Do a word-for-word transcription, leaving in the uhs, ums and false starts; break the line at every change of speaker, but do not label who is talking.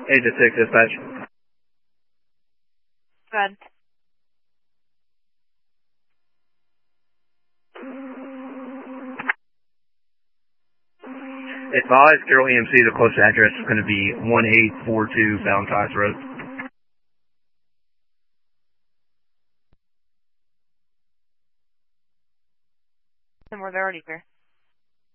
eight to six dispatch.
Good.
Advise Carroll E M C the closest address is going to be one eight four two Valentine's Road.
And we're already here.